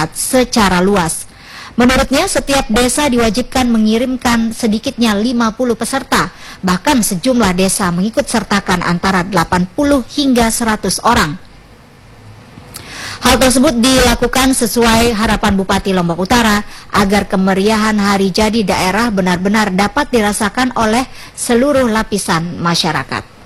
masyarakat secara luas. Menurutnya, setiap desa diwajibkan mengirimkan sedikitnya 50 peserta, bahkan sejumlah desa mengikut sertakan antara 80 hingga 100 orang. Hal tersebut dilakukan sesuai harapan Bupati Lombok Utara agar kemeriahan hari jadi daerah benar-benar dapat dirasakan oleh seluruh lapisan masyarakat.